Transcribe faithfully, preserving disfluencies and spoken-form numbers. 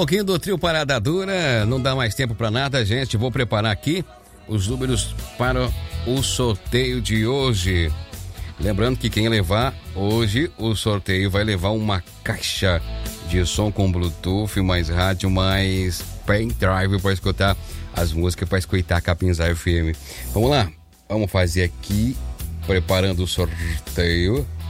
pouquinho do trio Parada Dura, não dá mais tempo pra nada, gente. Vou preparar aqui os números para o sorteio de hoje. Lembrando que quem levar hoje o sorteio vai levar uma caixa de som com Bluetooth, mais rádio, mais pendrive para escutar as músicas, para escutar a Capinzá F M. Vamos lá, vamos fazer aqui, preparando o sorteio.